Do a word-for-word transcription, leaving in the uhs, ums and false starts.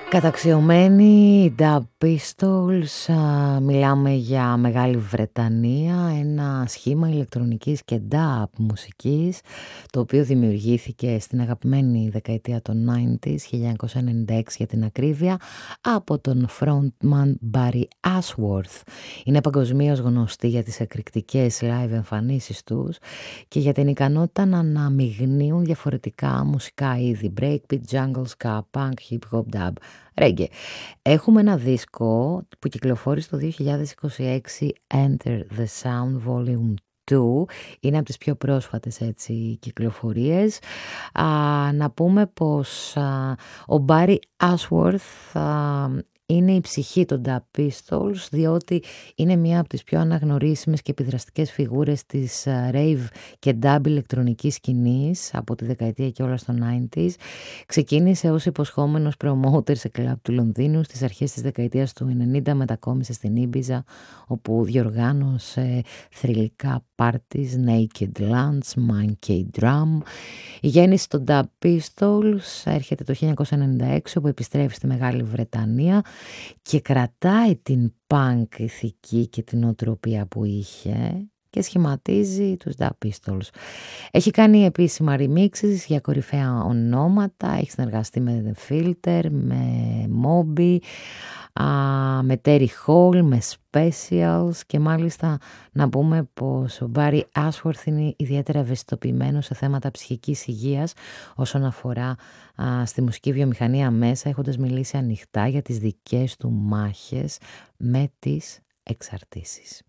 Καταξιωμένοι Dub Pistols, α, μιλάμε για Μεγάλη Βρετανία, ένα σχήμα ηλεκτρονικής και dub μουσικής, το οποίο δημιουργήθηκε στην αγαπημένη δεκαετία των ενενήντα, χίλια εννιακόσια ενενήντα έξι για την ακρίβεια, από τον frontman Barry Ashworth. Είναι παγκοσμίως γνωστοί για τις εκρηκτικές live εμφανίσεις τους και για την ικανότητα να αναμειγνύουν διαφορετικά μουσικά είδη, breakbeat, jungle, ska, punk, hip hop, dub, reggae. Έχουμε ένα δίσκο που κυκλοφόρησε το δύο χιλιάδες είκοσι έξι, Enter the Sound Volume δύο. Είναι από τις πιο πρόσφατες έτσι κυκλοφορίες. Α, να πούμε πως α, ο Barry Ashworth α, είναι η ψυχή των Dub Pistols, διότι είναι μία από τις πιο αναγνωρίσιμες και επιδραστικές φιγούρες της uh, rave και dub ηλεκτρονικής σκηνής από τη δεκαετία και όλα στο ενενήντα. Ξεκίνησε ως υποσχόμενος promoter σε κλαμπ του Λονδίνου στις αρχές της δεκαετίας του ενενήντα, μετακόμισε στην Ήμπιζα, όπου διοργάνωσε θρυλικά parties, naked lunch, monkey drum. Η γέννηση των Dub Pistols έρχεται το χίλια εννιακόσια ενενήντα έξι, όπου επιστρέφει στη Μεγάλη Βρετανία και κρατάει την punk ηθική και την οτροπία που είχε και σχηματίζει τους Dub Pistols. Έχει κάνει επίσημα remixes για κορυφαία ονόματα, έχει συνεργαστεί με The Filter, με Moby, με Terry Hall, με Specials και μάλιστα να πούμε πως ο Barry Ashworth είναι ιδιαίτερα ευαισθητοποιημένος σε θέματα ψυχικής υγείας όσον αφορά α, στη μουσική βιομηχανία μέσα, έχοντας μιλήσει ανοιχτά για τις δικές του μάχες με τις εξαρτήσεις.